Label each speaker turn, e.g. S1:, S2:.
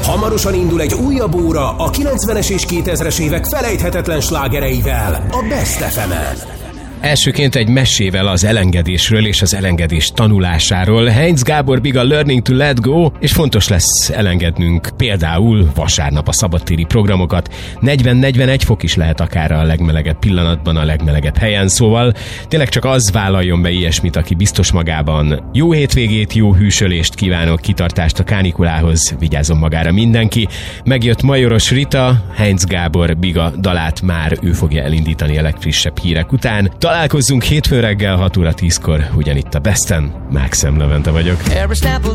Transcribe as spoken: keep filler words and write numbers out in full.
S1: Hamarosan indul egy újabb óra a kilencvenes és kétezres évek felejthetetlen slágereivel a Best ef emen.
S2: Elsőként egy mesével az elengedésről és az elengedés tanulásáról. Heinz Gábor Biga Learning to Let Go, és fontos lesz elengednünk például vasárnap a szabadtéri programokat. negyven-negyvenegy fok is lehet akár a legmelegebb pillanatban, a legmelegebb helyen, szóval tényleg csak az vállaljon be ilyesmit, aki biztos magában. Jó hétvégét, jó hűsölést kívánok, kitartást a kánikulához, vigyázzon magára mindenki. Megjött Majoros Rita, Heinz Gábor Biga dalát már ő fogja elindítani a legfrissebb hírek után. Találkozzunk hétfő reggel hat óra tízkor, ugyanitt a Besten. Mákszem Levente vagyok.